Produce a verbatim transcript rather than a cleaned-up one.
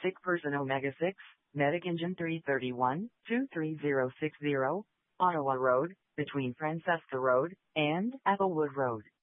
sick person Omega six, Medic Engine three thirty-one, two three zero six zero, Ottawa Road, between Francesca Road and Applewood Road.